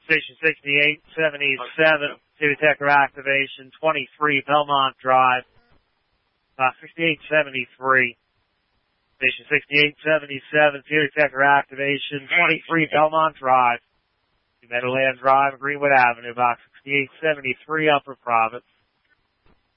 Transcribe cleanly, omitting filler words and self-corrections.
Station 6877, City Tecker activation, 23 Belmont Drive. 6873. Station 6877, City Tecker activation, 23 Belmont Drive. Meadowland Drive, Greenwood Avenue, box 6873, Upper Providence.